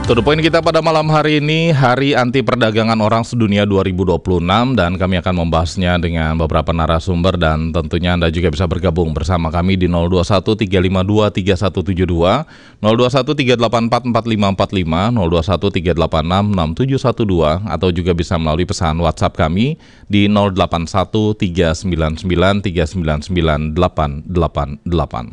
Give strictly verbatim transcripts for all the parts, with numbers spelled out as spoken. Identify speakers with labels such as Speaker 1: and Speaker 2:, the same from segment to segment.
Speaker 1: To the point kita pada malam hari ini, Hari Anti Perdagangan Orang Sedunia dua ribu dua puluh enam, dan kami akan membahasnya dengan beberapa narasumber, dan tentunya Anda juga bisa bergabung bersama kami di nol dua satu tiga lima dua tiga satu tujuh dua, nol dua satu tiga delapan empat empat lima empat lima, nol dua satu tiga delapan enam enam tujuh satu dua, atau juga bisa melalui pesan WhatsApp kami di nol delapan satu tiga sembilan sembilan tiga sembilan sembilan delapan delapan delapan.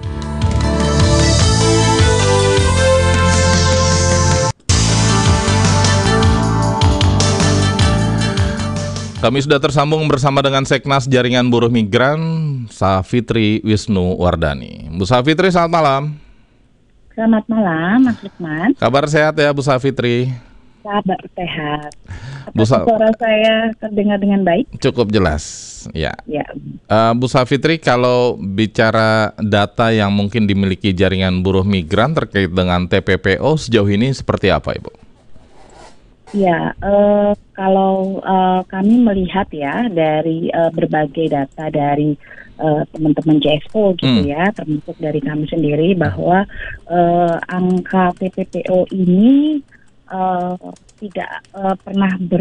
Speaker 1: Kami sudah tersambung bersama dengan Seknas Jaringan Buruh Migran, Safitri Wisnu Wardani. Bu Safitri, selamat malam.
Speaker 2: Selamat malam, Mas Lukman.
Speaker 1: Kabar sehat ya, Bu Safitri?
Speaker 2: Kabar sehat.
Speaker 1: Bu Sa-
Speaker 2: suara saya terdengar dengan baik?
Speaker 1: Cukup jelas, ya.
Speaker 2: Ya.
Speaker 1: Uh, Bu Safitri, kalau bicara data yang mungkin dimiliki Jaringan Buruh Migran terkait dengan T P P O sejauh ini seperti apa, Ibu?
Speaker 2: Ya, uh, kalau uh, kami melihat ya dari uh, berbagai data dari uh, teman-teman J S O gitu hmm. ya, termasuk dari kami sendiri, bahwa uh, angka T P P O ini uh, tidak uh, pernah ber,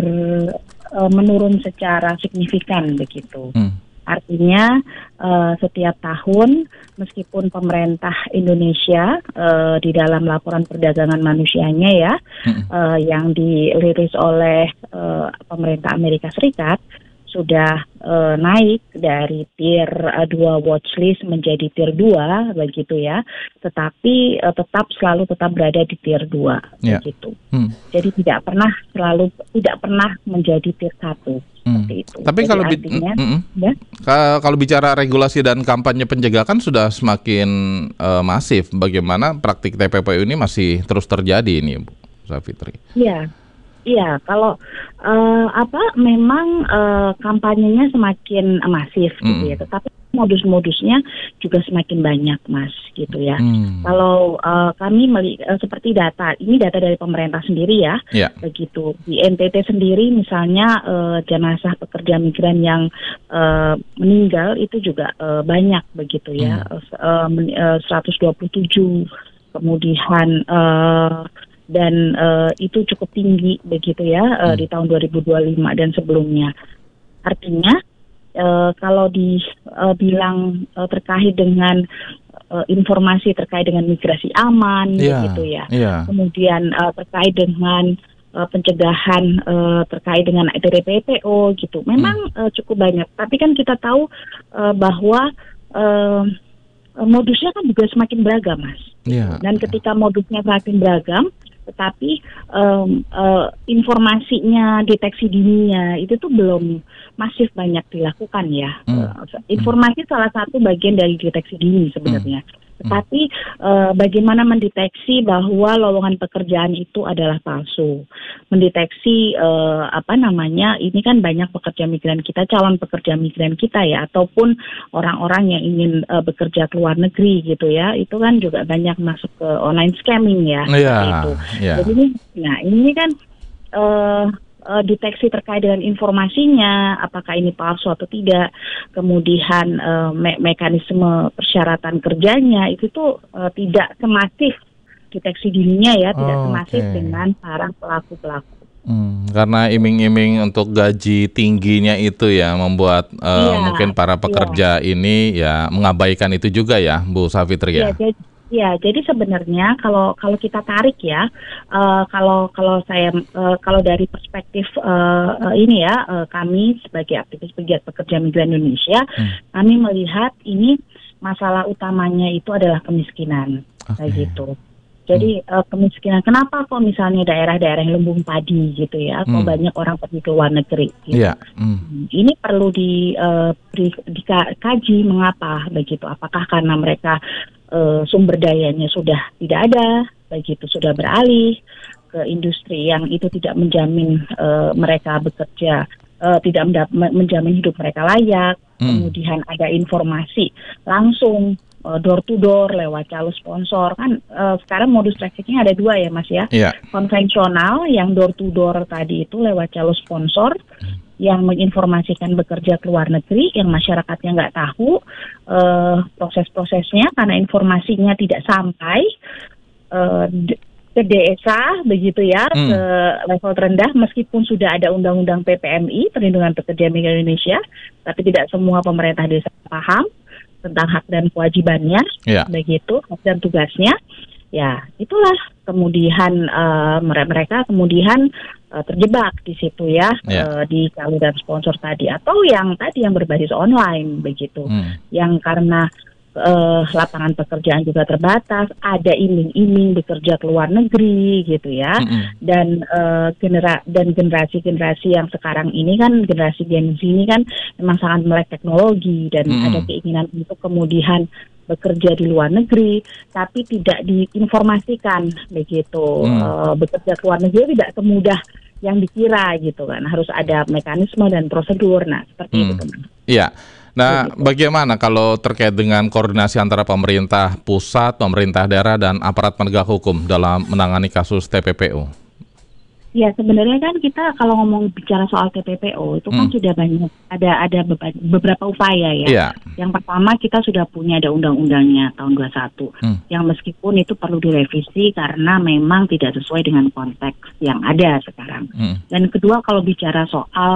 Speaker 2: uh, menurun secara signifikan begitu. Hmm. Artinya uh, setiap tahun meskipun pemerintah Indonesia uh, di dalam laporan perdagangan manusianya ya hmm. uh, yang dirilis oleh uh, pemerintah Amerika Serikat sudah uh, naik dari tier uh, dua watchlist menjadi tier dua begitu ya, tetapi uh, tetap selalu tetap berada di tier dua yeah. begitu. Hmm. Jadi tidak pernah selalu tidak pernah menjadi tier satu. Hmm. Itu.
Speaker 1: Tapi
Speaker 2: jadi
Speaker 1: kalau bi-
Speaker 2: artinya,
Speaker 1: mm, mm,
Speaker 2: ya?
Speaker 1: kalau bicara regulasi dan kampanye pencegahan sudah semakin uh, masif. Bagaimana praktik T P P O ini masih terus terjadi ini, Bu Safitri?
Speaker 2: Iya, iya. Kalau uh, apa memang uh, kampanyenya semakin masif gitu mm. ya, tetapi modus-modusnya juga semakin banyak, Mas, gitu ya. Hmm. Kalau uh, kami meli- uh, seperti data, ini data dari pemerintah sendiri ya, yeah. begitu. Di N T T sendiri misalnya uh, jenazah pekerja migran yang uh, meninggal itu juga uh, banyak begitu ya, hmm. uh, uh, seratus dua puluh tujuh, kemudian uh, dan uh, itu cukup tinggi begitu ya uh, hmm. di tahun dua ribu dua puluh lima dan sebelumnya. Artinya Uh, kalau dibilang uh, uh, terkait dengan uh, informasi terkait dengan migrasi aman, yeah, begitu ya. Yeah. Kemudian uh, terkait dengan uh, pencegahan uh, terkait dengan T P P O gitu. Memang hmm. uh, cukup banyak. Tapi kan kita tahu uh, bahwa uh, modusnya kan juga semakin beragam, Mas. Yeah. Dan ketika modusnya semakin beragam, tetapi um, uh, informasinya, deteksi dininya itu tuh belum masif banyak dilakukan ya. Hmm. Uh, informasi salah satu bagian dari deteksi dini sebenarnya. Hmm. Tetapi uh, bagaimana mendeteksi bahwa lowongan pekerjaan itu adalah palsu? Mendeteksi uh, apa namanya? Ini kan banyak pekerja migran kita, calon pekerja migran kita ya, ataupun orang-orang yang ingin uh, bekerja ke luar negeri gitu ya. Itu kan juga banyak masuk ke online scamming ya.
Speaker 1: Yeah,
Speaker 2: itu.
Speaker 1: Yeah.
Speaker 2: Jadi ini, nah ini kan uh, uh, deteksi terkait dengan informasinya, apakah ini palsu atau tidak, kemudian uh, me- mekanisme persyaratan kerjanya itu tuh uh, tidak semasif deteksi dirinya ya, tidak oh, semasif okay. dengan para pelaku-pelaku.
Speaker 1: Hmm, karena iming-iming untuk gaji tingginya itu ya membuat uh, yeah, mungkin para pekerja yeah. ini ya mengabaikan itu juga ya, Bu Safitri ya.
Speaker 2: Yeah, Ya, jadi sebenarnya kalau kalau kita tarik ya, uh, kalau kalau saya uh, kalau dari perspektif uh, uh, ini ya, uh, kami sebagai aktivis pegiat pekerja migran Indonesia, hmm. kami melihat ini masalah utamanya itu adalah kemiskinan, okay. kayak gitu. Jadi hmm. uh, kemiskinan, kenapa kok misalnya daerah-daerah yang lumbung padi gitu ya, kok hmm. banyak orang pergi ke luar negeri gitu. Yeah. Hmm. Ini perlu di, uh, di, dikaji mengapa begitu, apakah karena mereka Uh, sumber dayanya sudah tidak ada, begitu sudah beralih ke industri yang itu tidak menjamin uh, mereka bekerja, uh, tidak mendap- menjamin hidup mereka layak. Hmm. Kemudian ada informasi langsung uh, door to door lewat calon sponsor kan. Uh, sekarang modus trafficking ada dua ya, Mas ya. Yeah. Konvensional yang door to door tadi itu lewat calon sponsor. Hmm. Yang menginformasikan bekerja ke luar negeri, yang masyarakatnya nggak tahu uh, proses-prosesnya karena informasinya tidak sampai, uh, d- ke desa begitu ya, hmm. ke level terendah, meskipun sudah ada undang-undang P P M I, Perlindungan Pekerja Migran Indonesia, tapi tidak semua pemerintah desa paham tentang hak dan kewajibannya, yeah. begitu, hak dan tugasnya. Ya, itulah kemudian uh, mereka kemudian uh, terjebak di situ ya, yeah. uh, di calo dan sponsor tadi, atau yang tadi yang berbasis online begitu, hmm. yang karena Uh, lapangan pekerjaan juga terbatas, ada iming-iming bekerja ke luar negeri gitu ya, mm-hmm. dan uh, genera dan generasi-generasi yang sekarang ini kan, generasi Gen Z ini kan memang sangat melek teknologi dan mm-hmm. ada keinginan untuk kemudian bekerja di luar negeri, tapi tidak diinformasikan begitu, mm. uh, bekerja ke luar negeri tidak semudah yang dikira gitu kan, harus ada mekanisme dan prosedur, nah seperti mm. itu teman.
Speaker 1: Iya. Nah, bagaimana kalau terkait dengan koordinasi antara pemerintah pusat, pemerintah daerah, dan aparat penegak hukum dalam menangani kasus T P P O?
Speaker 2: Ya, sebenarnya kan kita kalau ngomong bicara soal T P P O itu kan hmm. sudah banyak, ada ada beberapa upaya ya. Yeah. Yang pertama, kita sudah punya ada undang-undangnya tahun dua puluh satu, hmm. yang meskipun itu perlu direvisi karena memang tidak sesuai dengan konteks yang ada sekarang. Hmm. Dan kedua, kalau bicara soal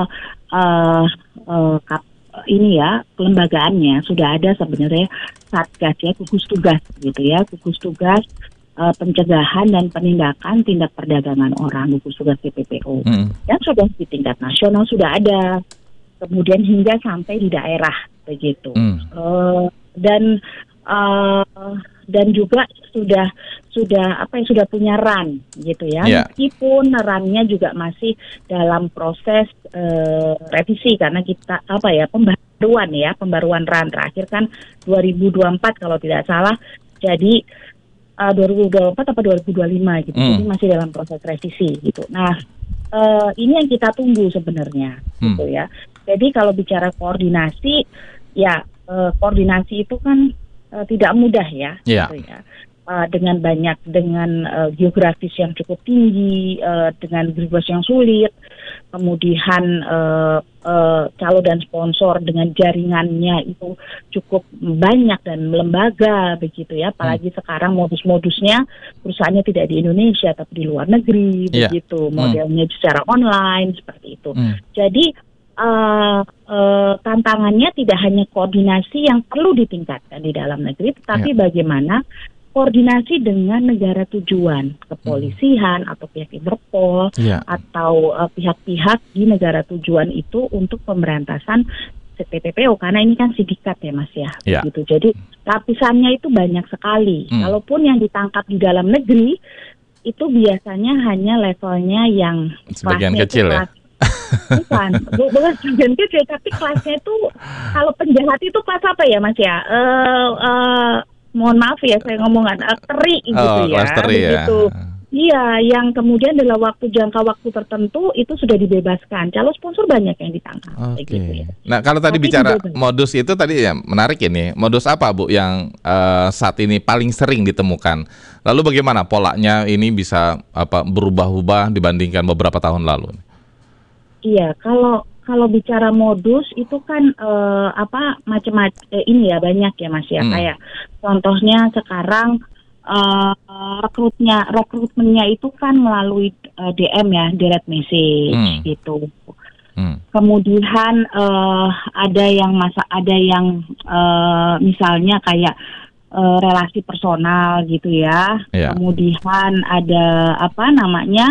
Speaker 2: uh, uh, kap ini ya, kelembagaannya sudah ada sebenarnya satgas ya, gugus tugas gitu ya, gugus tugas uh, pencegahan dan penindakan tindak perdagangan orang, gugus tugas T P P O hmm. yang sudah di tingkat nasional sudah ada, kemudian hingga sampai di daerah begitu, hmm. uh, dan uh, dan juga sudah sudah apa yang sudah punya run gitu ya, yeah. meskipun runnya juga masih dalam proses uh, revisi karena kita apa ya pembaruan ya pembaruan run terakhir kan dua ribu dua puluh empat kalau tidak salah, jadi uh, dua ribu dua puluh empat atau dua ribu dua puluh lima gitu, mm. jadi masih dalam proses revisi gitu. Nah uh, ini yang kita tunggu sebenarnya mm. gitu ya. Jadi kalau bicara koordinasi ya uh, koordinasi itu kan Uh, tidak mudah ya, yeah. gitu ya. Uh, dengan banyak dengan uh, geografis yang cukup tinggi, uh, dengan geografis yang sulit, kemudian uh, uh, calo dan sponsor dengan jaringannya itu cukup banyak dan lembaga begitu ya. Apalagi hmm. sekarang modus-modusnya perusahaannya tidak di Indonesia tapi di luar negeri, yeah. begitu modelnya hmm. secara online seperti itu. Hmm. Jadi Uh, uh, tantangannya tidak hanya koordinasi yang perlu ditingkatkan di dalam negeri, tetapi yeah. bagaimana koordinasi dengan negara tujuan, kepolisian hmm. atau pihak Interpol yeah. atau uh, pihak-pihak di negara tujuan itu untuk pemberantasan T P P O, karena ini kan sindikat ya Mas ya, yeah. gitu. Jadi lapisannya itu banyak sekali. Hmm. Kalaupun yang ditangkap di dalam negeri itu biasanya hanya levelnya yang
Speaker 1: sebagian kecil ya.
Speaker 2: Bukan, bukan sebagian kecil, tapi kelasnya itu kalau penjahat itu kelas apa ya Mas ya? Uh, uh, mohon maaf ya saya ngomongkan uh, teri gitu
Speaker 1: oh,
Speaker 2: ya.
Speaker 1: Kelas teri ya.
Speaker 2: Iya, yang kemudian dalam waktu jangka waktu tertentu itu sudah dibebaskan. Calo sponsor banyak yang ditangkap. Oke. Okay. Gitu ya.
Speaker 1: Nah kalau tadi tapi bicara dibebas. Modus itu tadi ya menarik ini. Modus apa Bu yang uh, saat ini paling sering ditemukan? Lalu bagaimana polanya ini bisa apa berubah-ubah dibandingkan beberapa tahun lalu?
Speaker 2: Iya, kalau kalau bicara modus itu kan eh, apa macam-macam eh, ini ya banyak ya Mas ya. Hmm. Kayak contohnya sekarang eh, rekrutnya rekrutmennya itu kan melalui eh, D M ya, direct message hmm. gitu. Hmm. Kemudian eh, ada yang masa ada yang eh, misalnya kayak eh, relasi personal gitu ya. Yeah. Kemudian ada apa namanya?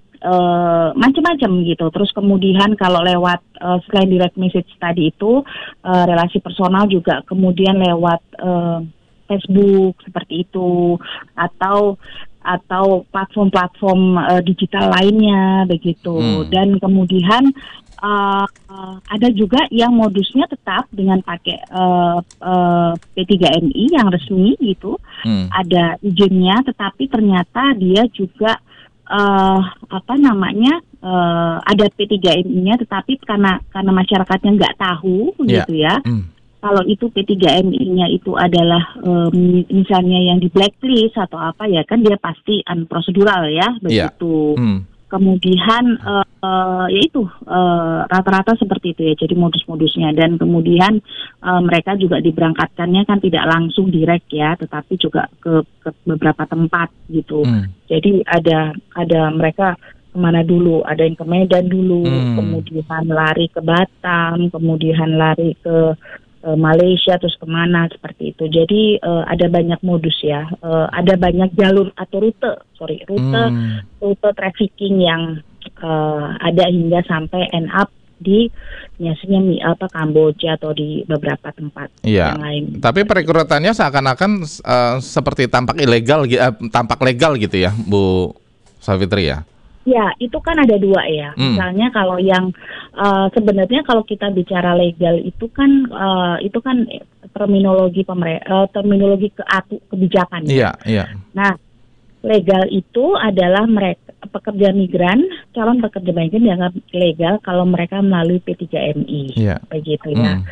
Speaker 2: Uh, macam-macam gitu. Terus kemudian kalau lewat uh, selain direct message tadi itu uh, relasi personal juga kemudian lewat uh, Facebook seperti itu atau atau platform-platform uh, digital lainnya begitu. Hmm. Dan kemudian uh, uh, ada juga yang modusnya tetap dengan pakai uh, uh, P tiga M I yang resmi gitu. Hmm. Ada izinnya tetapi ternyata dia juga Uh, apa namanya uh, ada P tiga M I-nya, tetapi karena karena masyarakatnya nggak tahu yeah. gitu ya. Mm. Kalau itu P tiga M I-nya itu adalah um, misalnya yang di blacklist atau apa ya kan dia pasti unprocedural ya begitu. Yeah. Mm. Kemudian uh, uh, yaitu uh, rata-rata seperti itu ya, jadi modus-modusnya. Dan kemudian uh, mereka juga diberangkatkannya kan tidak langsung direct ya, tetapi juga ke, ke beberapa tempat gitu. Hmm. Jadi ada ada mereka kemana dulu, ada yang ke Medan dulu, hmm. kemudian lari ke Batam, kemudian lari ke uh, Malaysia, terus kemana seperti itu. Jadi uh, ada banyak modus ya, uh, ada banyak jalur atau rute, sorry rute hmm. rute trafficking yang uh, ada hingga sampai end up di biasanya apa Kamboja atau di beberapa tempat
Speaker 1: iya.
Speaker 2: yang lain.
Speaker 1: Tapi perekrutannya seakan-akan uh, seperti tampak ilegal, uh, tampak legal gitu ya, Bu Savitri ya?
Speaker 2: Ya, itu kan ada dua ya. Hmm. Misalnya kalau yang uh, sebenarnya kalau kita bicara legal itu kan uh, itu kan terminologi pemer- uh, terminologi keatu kebijakan.
Speaker 1: Iya, ya. Iya.
Speaker 2: Nah, legal itu adalah mereka pekerja migran, calon pekerja migran dianggap legal kalau mereka melalui P tiga M I. Iya. Begitu ya. Hmm.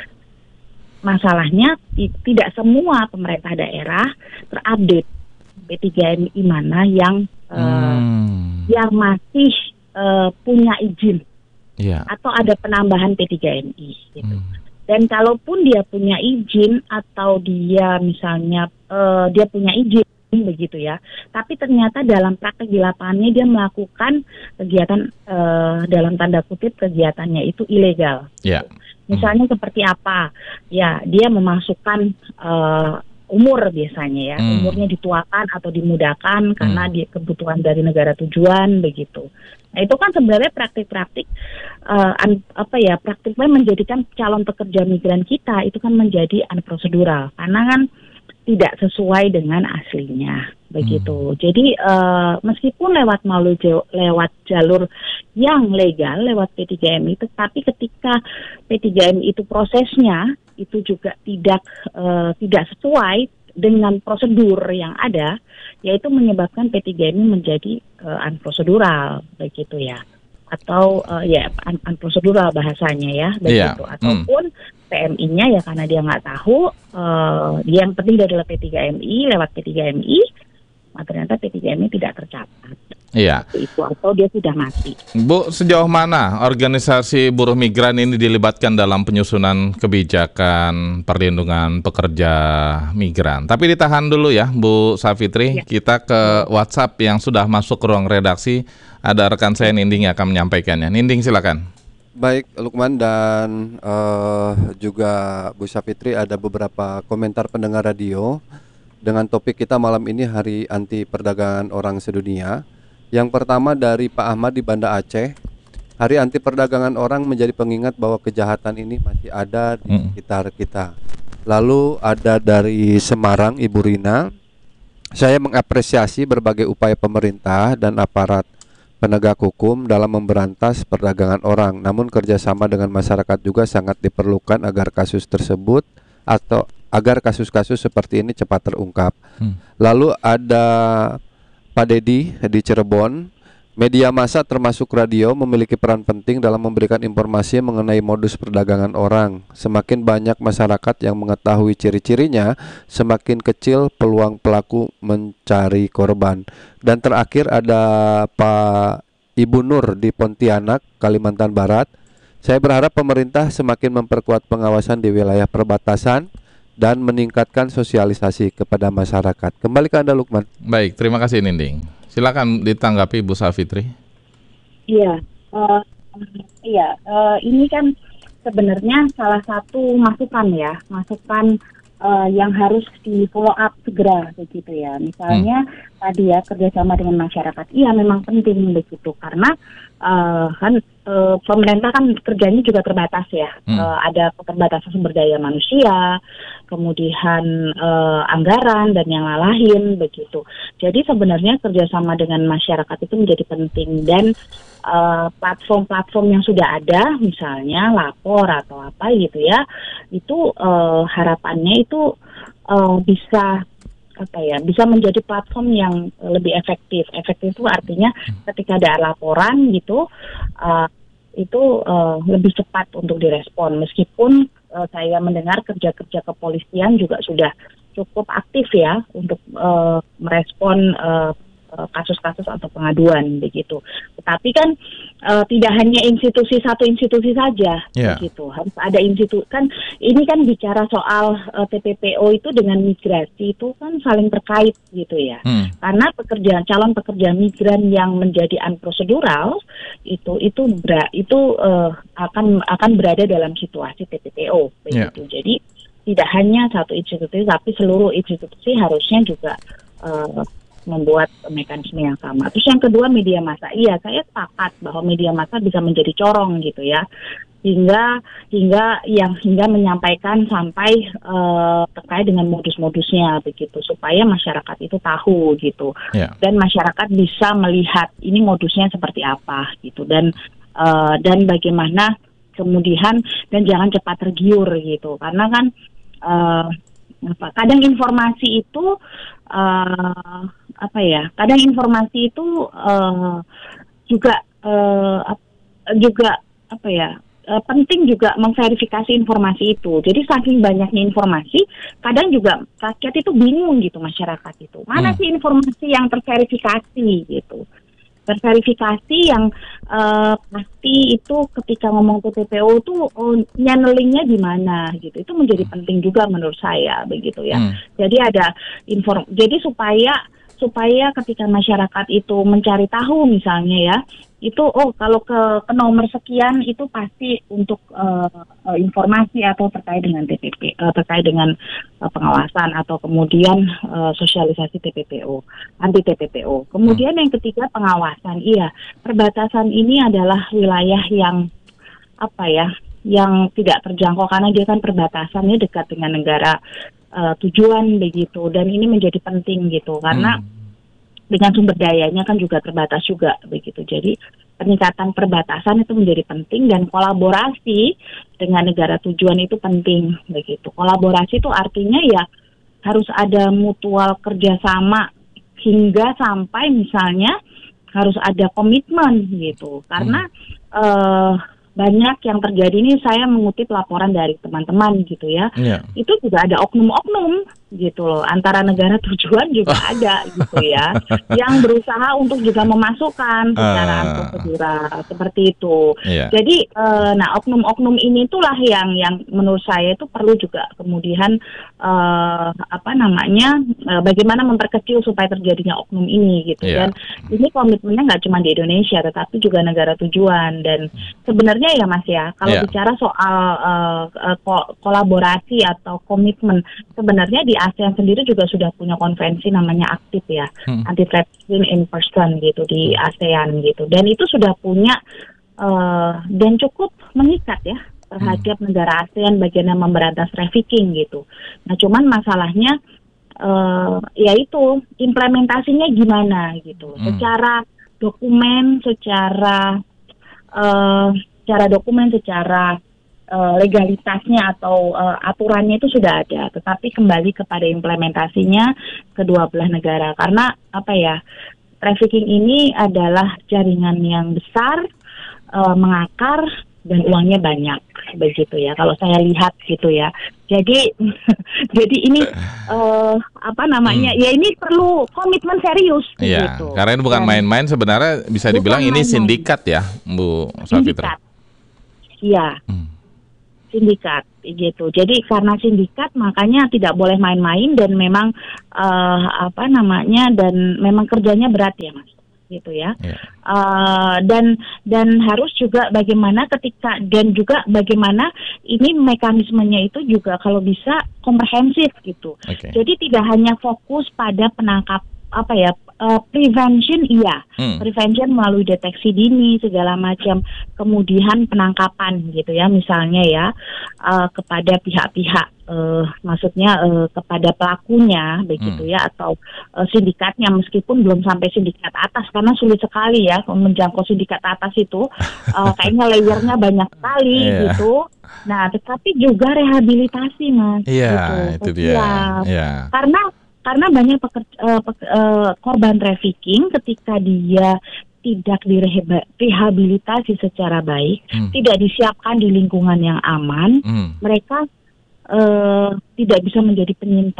Speaker 2: Masalahnya tidak semua pemerintah daerah terupdate P tiga M I mana yang uh, hmm. yang masih uh, punya izin yeah. atau ada penambahan P tiga M I gitu. Hmm. Dan kalaupun dia punya izin atau dia misalnya uh, dia punya izin begitu ya, tapi ternyata dalam praktek di lapangannya dia melakukan kegiatan uh, dalam tanda kutip kegiatannya itu ilegal. Yeah. Misalnya hmm. seperti apa? Ya, dia memasukkan uh, umur biasanya ya, hmm. umurnya dituakan atau dimudahkan karena hmm. di kebutuhan dari negara tujuan begitu. Nah itu kan sebenarnya praktik-praktik uh, un, apa ya praktiknya menjadikan calon pekerja migran kita itu kan menjadi unprocedural karena kan tidak sesuai dengan aslinya begitu. Hmm. Jadi uh, meskipun lewat melalui lewat jalur yang legal lewat P tiga M I, tetapi ketika P tiga M I itu prosesnya itu juga tidak uh, tidak sesuai dengan prosedur yang ada, yaitu menyebabkan P tiga M I menjadi uh, unprocedural begitu ya, atau uh, ya un- unprocedural bahasanya ya begitu, yeah. ataupun hmm. P M I-nya ya karena dia nggak tahu, uh, dia yang penting adalah P tiga M I, lewat P tiga M I, nah, ternyata P tiga M I tidak tercatat.
Speaker 1: Iya.
Speaker 2: Itu atau dia sudah mati.
Speaker 1: Bu, sejauh mana organisasi buruh migran ini dilibatkan dalam penyusunan kebijakan perlindungan pekerja migran? Tapi ditahan dulu ya, Bu Savitri. Ya. Kita ke WhatsApp yang sudah masuk ke ruang redaksi. Ada rekan saya Ninding yang akan menyampaikannya. Ninding, silakan.
Speaker 3: Baik, Lukman dan uh, juga Bu Savitri, ada beberapa komentar pendengar radio dengan topik kita malam ini Hari Anti Perdagangan Orang Sedunia. Yang pertama dari Pak Ahmad di Banda Aceh. Hari Anti Perdagangan Orang menjadi pengingat bahwa kejahatan ini masih ada di sekitar kita. Lalu ada dari Semarang, Ibu Rina. Saya mengapresiasi berbagai upaya pemerintah dan aparat penegak hukum dalam memberantas perdagangan orang. Namun kerjasama dengan masyarakat juga sangat diperlukan agar kasus tersebut atau agar kasus-kasus seperti ini cepat terungkap. Hmm. Lalu ada Pak Dedi di Cirebon. Media massa termasuk radio memiliki peran penting dalam memberikan informasi mengenai modus perdagangan orang. Semakin banyak masyarakat yang mengetahui ciri-cirinya, semakin kecil peluang pelaku mencari korban. Dan terakhir ada Pak Ibu Nur di Pontianak, Kalimantan Barat. Saya berharap pemerintah semakin memperkuat pengawasan di wilayah perbatasan dan meningkatkan sosialisasi kepada masyarakat. Kembali ke Anda, Lukman.
Speaker 1: Baik, terima kasih Ninding. Silakan ditanggapi Bu Savitri.
Speaker 2: Iya, uh, iya. Uh, ini kan sebenarnya salah satu masukan ya, masukan uh, yang harus di follow up segera begitu ya. Misalnya hmm. tadi ya kerjasama dengan masyarakat, iya memang penting begitu karena uh, kan uh, pemerintah kan kerjanya juga terbatas ya. Hmm. Uh, ada keterbatasan sumber daya manusia, kemudian uh, anggaran dan yang lain begitu. Jadi sebenarnya kerjasama dengan masyarakat itu menjadi penting dan uh, platform-platform yang sudah ada, misalnya lapor atau apa gitu ya, itu uh, harapannya itu uh, bisa apa ya, bisa menjadi platform yang lebih efektif. Efektif itu artinya ketika ada laporan gitu, uh, itu uh, lebih cepat untuk direspon. Meskipun uh, saya mendengar kerja-kerja kepolisian juga sudah cukup aktif ya untuk uh, merespon uh, kasus-kasus atau pengaduan begitu. Tetapi kan uh, tidak hanya institusi satu institusi saja yeah. begitu. Harus ada institusi kan ini kan bicara soal uh, T P P O itu dengan migrasi itu kan saling terkait gitu ya. Hmm. Karena pekerjaan calon pekerja migran yang menjadi unprocedural itu itu bera, itu uh, akan akan berada dalam situasi T P P O begitu. Yeah. Jadi tidak hanya satu institusi tapi seluruh institusi harusnya juga uh, membuat mekanisme yang sama. Terus yang kedua media massa. Iya, saya sepakat bahwa media massa bisa menjadi corong gitu ya. Hingga hingga yang hingga menyampaikan sampai uh, terkait dengan modus-modusnya begitu supaya masyarakat itu tahu gitu. Yeah. Dan masyarakat bisa melihat ini modusnya seperti apa gitu dan uh, dan bagaimana kemudian dan jangan cepat tergiur gitu. Karena kan uh, apa kadang informasi itu uh, apa ya kadang informasi itu uh, juga uh, juga apa ya uh, penting juga memverifikasi informasi itu. Jadi saking banyaknya informasi kadang juga rakyat itu bingung gitu, masyarakat itu mana hmm. sih informasi yang terverifikasi gitu. Terverifikasi yang uh, pasti itu ketika ngomong T P P O tuh oh, nyannelingnya di mana gitu. Itu menjadi penting juga menurut saya begitu ya. Hmm. Jadi ada inform jadi supaya supaya ketika masyarakat itu mencari tahu misalnya ya, itu oh kalau ke, ke nomor sekian itu pasti untuk uh, uh, informasi atau terkait dengan T P P uh, terkait dengan uh, pengawasan atau kemudian uh, sosialisasi T P P O, anti T P P O. Kemudian hmm. yang ketiga pengawasan. Iya, perbatasan ini adalah wilayah yang apa ya, yang tidak terjangkau karena dia kan perbatasannya dekat dengan negara Uh, tujuan begitu, dan ini menjadi penting gitu karena hmm. dengan sumber dayanya kan juga terbatas juga begitu. Jadi peningkatan perbatasan itu menjadi penting dan kolaborasi dengan negara tujuan itu penting begitu. Kolaborasi itu artinya ya harus ada mutual kerjasama hingga sampai misalnya harus ada komitmen gitu karena hmm. uh, banyak yang terjadi ini, saya mengutip laporan dari teman-teman gitu ya, yeah. itu juga ada oknum-oknum gitu loh, antara negara tujuan juga ada gitu ya, yang berusaha untuk juga memasukkan secara uh. prosedural seperti itu. Yeah. Jadi, uh, nah oknum-oknum ini itulah yang yang menurut saya itu perlu juga kemudian uh, apa namanya, uh, bagaimana memperkecil supaya terjadinya oknum ini gitu. Yeah. Dan ini komitmennya nggak cuma di Indonesia, tetapi juga negara tujuan. Dan sebenarnya ya Mas ya, kalau yeah. bicara soal uh, uh, ko- kolaborasi atau komitmen, sebenarnya di ASEAN sendiri juga sudah punya konvensi namanya aktif ya, hmm. anti-trafficking in person gitu di ASEAN gitu, dan itu sudah punya uh, dan cukup mengikat ya terhadap hmm. negara ASEAN bagian yang memberantas trafficking gitu. Nah cuman masalahnya uh, yaitu implementasinya gimana gitu, hmm. secara dokumen, secara uh, secara dokumen, secara uh, legalitasnya atau uh, aturannya itu sudah ada, tetapi kembali kepada implementasinya kedua belah negara. Karena apa ya, trafficking ini adalah jaringan yang besar, uh, mengakar dan uangnya banyak begitu ya. Kalau saya lihat gitu ya. Jadi jadi ini uh, apa namanya? Hmm. Ya ini perlu komitmen serius
Speaker 1: iya,
Speaker 2: gitu.
Speaker 1: Karena ini bukan dan main-main, sebenarnya bisa dibilang ini main-main. Sindikat ya, Bu Safitra.
Speaker 2: Iya, hmm. sindikat gitu. Jadi karena sindikat makanya tidak boleh main-main dan memang uh, apa namanya dan memang kerjanya berat ya Mas, gitu ya. Yeah. Uh, dan dan harus juga bagaimana ketika dan juga bagaimana ini mekanismenya itu juga kalau bisa komprehensif gitu. Okay. Jadi tidak hanya fokus pada penangkap apa ya. Uh, prevention iya, hmm. prevention melalui deteksi dini segala macam, kemudian penangkapan gitu ya, misalnya ya uh, kepada pihak-pihak, uh, maksudnya uh, kepada pelakunya begitu hmm. ya, atau uh, sindikatnya meskipun belum sampai sindikat atas karena sulit sekali ya menjangkau sindikat atas itu, uh, kayaknya layernya banyak sekali yeah. gitu. Nah, tetapi juga rehabilitasi Mas,
Speaker 1: yeah, gitu, itu dia. Yeah.
Speaker 2: Karena Karena banyak pekerja, uh, pe, uh, korban trafficking ketika dia tidak direhabilitasi secara baik, hmm. tidak disiapkan di lingkungan yang aman, hmm. mereka uh, tidak bisa menjadi penyintas.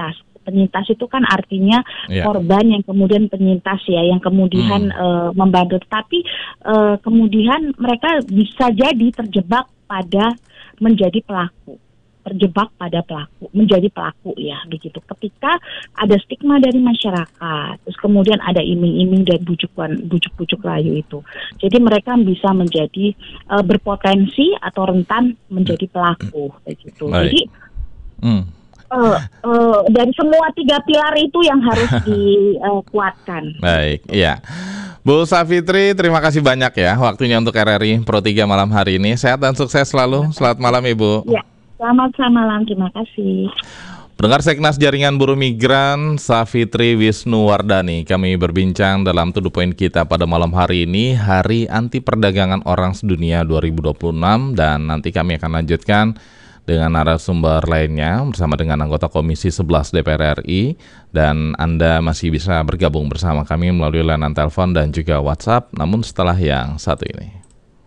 Speaker 2: Penyintas itu kan artinya
Speaker 1: yeah.
Speaker 2: korban yang kemudian penyintas ya, yang kemudian hmm. uh, membantu. Tapi uh, kemudian mereka bisa jadi terjebak pada menjadi pelaku. terjebak pada pelaku, menjadi pelaku ya begitu. Ketika ada stigma dari masyarakat, terus kemudian ada iming-iming dan bujukan, bujuk-bujuk layu itu. Jadi mereka bisa menjadi uh, berpotensi atau rentan menjadi pelaku begitu.
Speaker 1: Baik.
Speaker 2: Jadi
Speaker 1: hmm.
Speaker 2: uh, uh, dari semua tiga pilar itu yang harus dikuatkan.
Speaker 1: Baik, iya. Bu Safitri, terima kasih banyak ya waktunya untuk R R I Pro tiga malam hari ini. Sehat dan sukses selalu. Selamat malam Ibu.
Speaker 2: Ya. Selamat malam, terima kasih.
Speaker 1: Pendengar Seknas Jaringan Buruh Migran, Safitri Wisnuwardani, kami berbincang dalam To The Point kita pada malam hari ini, Hari Anti Perdagangan Orang Sedunia dua ribu dua puluh enam, dan nanti kami akan lanjutkan dengan narasumber lainnya bersama dengan anggota Komisi sebelas D P R R I, dan Anda masih bisa bergabung bersama kami melalui layanan telepon dan juga WhatsApp, namun setelah yang satu ini.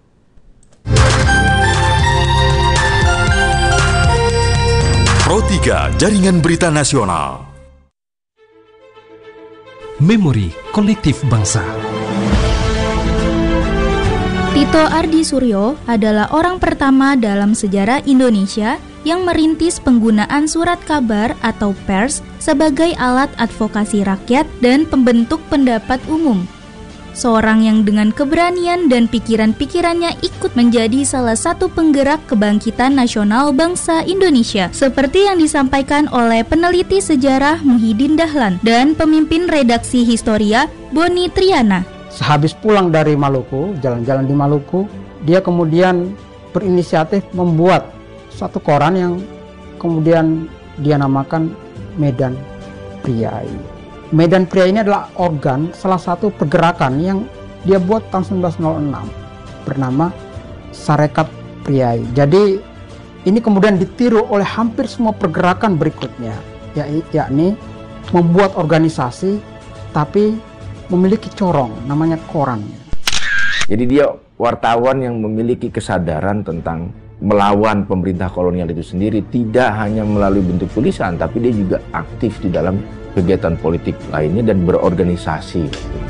Speaker 4: Pro tiga Jaringan Berita Nasional. Memori Kolektif Bangsa.
Speaker 5: Tito Ardi Suryo adalah orang pertama dalam sejarah Indonesia yang merintis penggunaan surat kabar atau pers sebagai alat advokasi rakyat dan pembentuk pendapat umum. Seorang yang dengan keberanian dan pikiran-pikirannya ikut menjadi salah satu penggerak kebangkitan nasional bangsa Indonesia, seperti yang disampaikan oleh peneliti sejarah Muhyiddin Dahlan dan pemimpin redaksi Historia Boni Triana.
Speaker 6: Sehabis pulang dari Maluku, jalan-jalan di Maluku, dia kemudian berinisiatif membuat satu koran yang kemudian dia namakan Medan Priai. Medan Priai ini adalah organ salah satu pergerakan yang dia buat tahun seribu sembilan ratus enam bernama Sarekat Priai. Jadi ini kemudian ditiru oleh hampir semua pergerakan berikutnya, yakni membuat organisasi tapi memiliki corong, namanya koran.
Speaker 7: Jadi dia wartawan yang memiliki kesadaran tentang melawan pemerintah kolonial itu sendiri, tidak hanya melalui bentuk tulisan, tapi dia juga aktif di dalam kegiatan politik lainnya dan berorganisasi.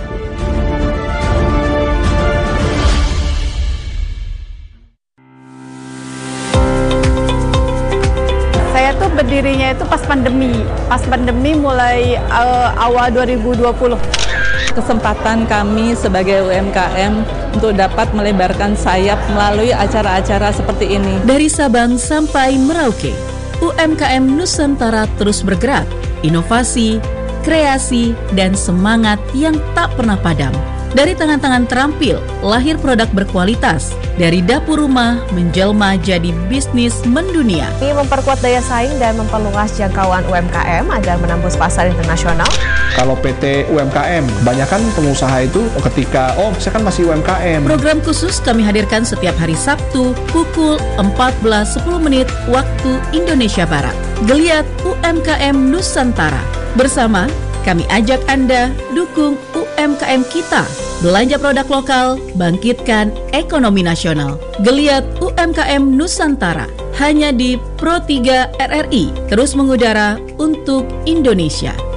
Speaker 8: Saya tuh berdirinya itu pas pandemi, pas pandemi mulai uh, awal dua ribu dua puluh. Kesempatan kami sebagai U M K M untuk dapat melebarkan sayap melalui acara-acara seperti ini.
Speaker 9: Dari Sabang sampai Merauke, U M K M Nusantara terus bergerak, inovasi, kreasi, dan semangat yang tak pernah padam. Dari tangan-tangan terampil, lahir produk berkualitas. Dari dapur rumah, menjelma jadi bisnis mendunia.
Speaker 10: Ini memperkuat daya saing dan memperluas jangkauan U M K M agar menembus pasar internasional.
Speaker 11: Kalau P T U M K M, kebanyakan pengusaha itu ketika, oh saya kan masih U M K M.
Speaker 9: Program khusus kami hadirkan setiap hari Sabtu pukul empat belas sepuluh menit waktu Indonesia Barat. Geliat U M K M Nusantara. Bersama, kami ajak Anda dukung U M K M kita. Belanja produk lokal, bangkitkan ekonomi nasional. Geliat U M K M Nusantara. Hanya di Pro tiga R R I. Terus mengudara untuk Indonesia.